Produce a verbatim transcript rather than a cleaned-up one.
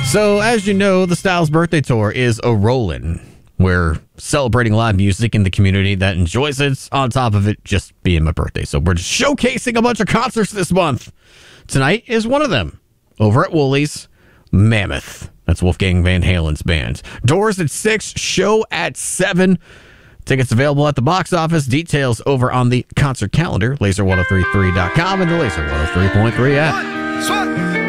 So, as you know, the Styles Birthday Tour is a rollin'. We're celebrating live music in the community that enjoys it, on top of it just being my birthday. So we're just showcasing a bunch of concerts this month. Tonight is one of them. Over at Woolies, Mammoth. That's Wolfgang Van Halen's band. Doors at six, show at seven. Tickets available at the box office. Details over on the concert calendar, laser ten thirty-three dot com and the Laser one oh three point three app.